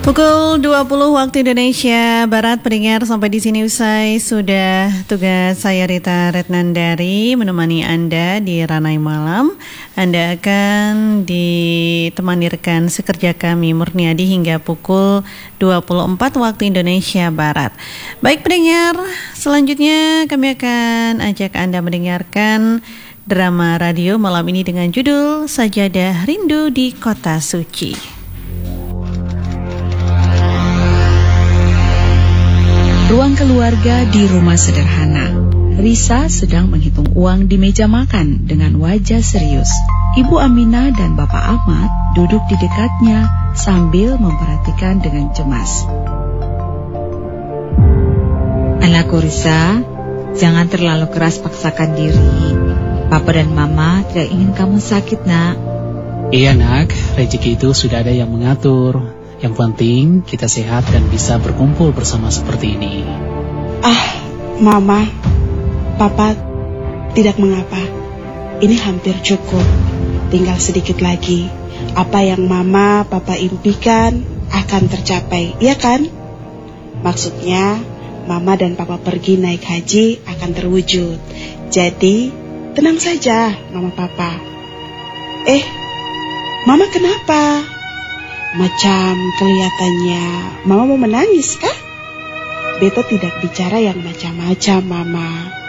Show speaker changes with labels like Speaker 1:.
Speaker 1: Pukul 20 waktu Indonesia Barat, pendengar, sampai di sini usai sudah tugas saya Rita Retnandari menemani Anda di Ranai Malam. Anda akan ditemani rekan sekerja kami Murniadi hingga pukul 24 waktu Indonesia Barat. Baik pendengar, selanjutnya kami akan ajak Anda mendengarkan drama radio malam ini dengan judul Sajadah Rindu di Kota Suci.
Speaker 2: Ruang keluarga di rumah sederhana. Risa sedang menghitung uang di meja makan dengan wajah serius. Ibu Aminah dan Bapak Ahmad duduk di dekatnya sambil memperhatikan dengan cemas.
Speaker 3: Anakku Risa, jangan terlalu keras paksakan diri. Papa dan Mama tidak ingin kamu sakit, nak.
Speaker 4: Iya, nak. Rezeki itu sudah ada yang mengatur. Yang penting kita sehat dan bisa berkumpul bersama seperti ini.
Speaker 5: Mama, Papa, tidak mengapa. Ini hampir cukup. Tinggal sedikit lagi. Apa yang Mama, Papa impikan akan tercapai, iya kan? Maksudnya, Mama dan Papa pergi naik haji akan terwujud. Jadi, tenang saja, Mama Papa. Mama kenapa? Macam kelihatannya Mama mau menangis kah? Beta tidak bicara yang macam-macam, Mama.